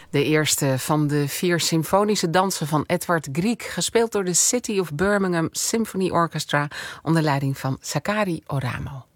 De eerste van de 4 symfonische dansen van Edward Grieg, gespeeld door de City of Birmingham Symphony Orchestra onder leiding van Sakari Oramo.